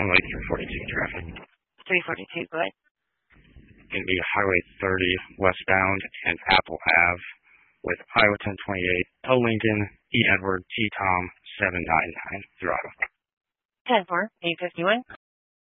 Only 342 traffic. 342, go ahead. Going to be Highway 30 westbound and Apple Ave with Iowa 1028, L. Lincoln, E. Edward, T. Tom 799 through Iowa. 10-4, 851.